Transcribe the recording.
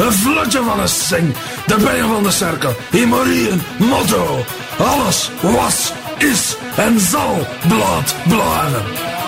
een vlotje van een sing, de bijen van de cirkel, Himorie een motto. Alles was, is en zal bloed blijven.